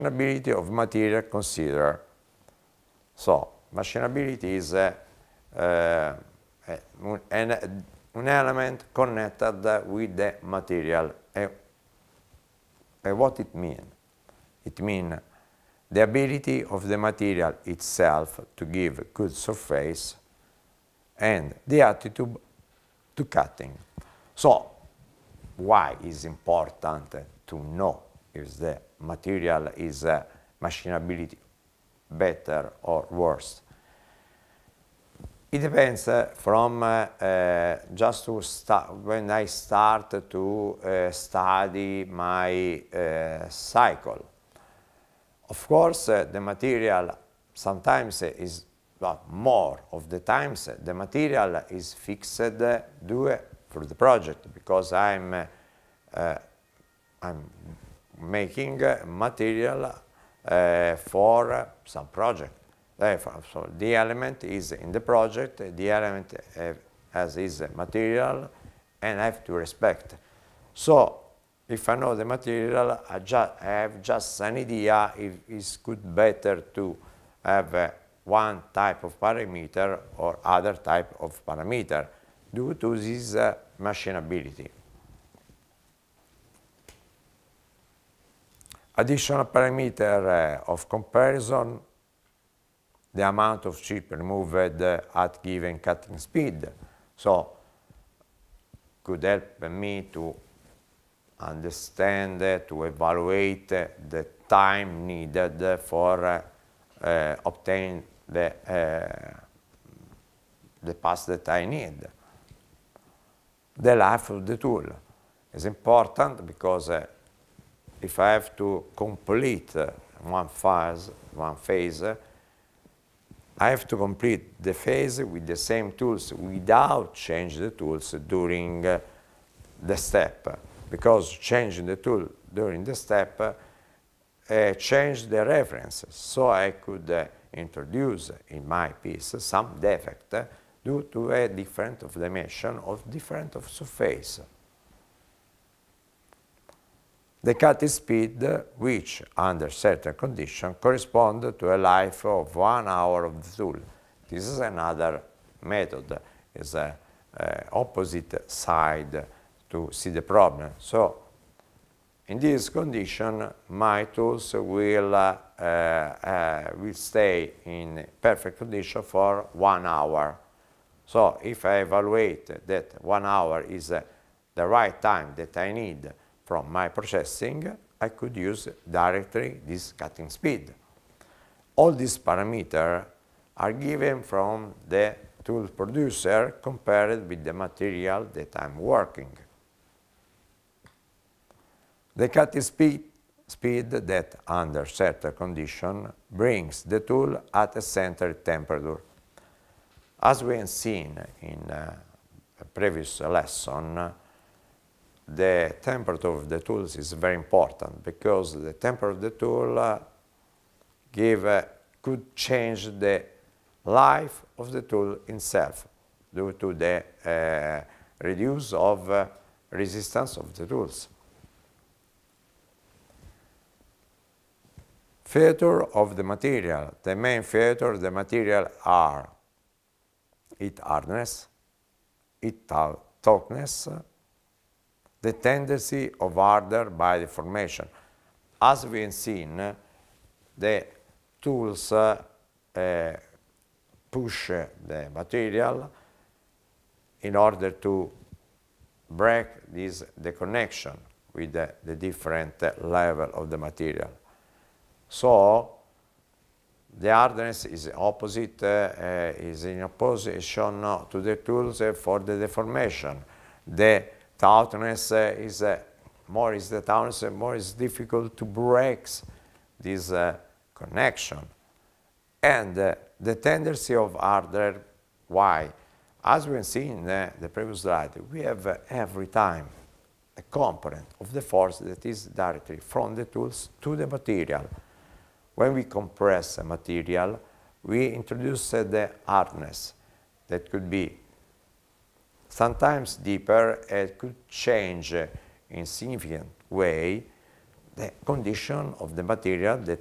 machinability of material considered. So, machinability is an element connected with the material. And what it means? It means the ability of the material itself to give good surface and the attitude to cutting. So, why is important to know if the material is machinability better or worse? It depends from just to start, when I start to study my cycle. Of course, the material sometimes is, well, more of the times, the material is fixed due for the project, because I'm making material for some project. So the element is in the project, the element as is material, and I have to respect. So if I know the material, I have just an idea if it's good better to have one type of parameter or other type of parameter due to this machinability. Additional parameter of comparison, the amount of chip removed at given cutting speed. So, could help me to understand, to evaluate the time needed for obtain the pass that I need. The life of the tool is important because if I have to complete one phase, I have to complete the phase with the same tools without changing the tools during the step, because changing the tool during the step change the references. So I could introduce in my piece some defect due to a difference of dimension or difference of surface. The cutting speed, which under certain conditions correspond to a life of 1 hour of the tool. This is another method, is an opposite side to see the problem. So, in this condition, my tools will stay in perfect condition for 1 hour. So, if I evaluate that 1 hour is the right time that I need from my processing, I could use directly this cutting speed. All these parameters are given from the tool producer compared with the material that I'm working. The cutting speed that, under certain conditions, brings the tool at a center temperature. As we have seen in a previous lesson, the temperature of the tools is very important because the temperature of the tool could change the life of the tool itself due to the reduce of resistance of the tools. Feature of the material. The main feature of the material are its hardness, its toughness, the tendency of harder by deformation. As we have seen, the tools push the material in order to break the connection with the different level of the material. So, the hardness is opposite, is in opposition to the tools for the deformation. The toughness more is difficult to break this connection. And the tendency of harder, why? As we have seen in the previous slide, we have every time a component of the force that is directly from the tools to the material. When we compress a material, we introduce the hardness that could be sometimes deeper and could change in significant way the condition of the material that